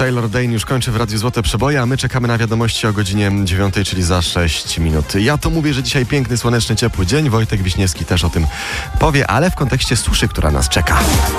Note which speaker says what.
Speaker 1: Taylor Dayne już kończy w Radiu Złote Przeboje, a my czekamy na wiadomości o godzinie 9, czyli za 6 minut. Ja to mówię, że dzisiaj piękny, słoneczny, ciepły dzień. Wojtek Wiśniewski też o tym powie, ale w kontekście suszy, która nas czeka.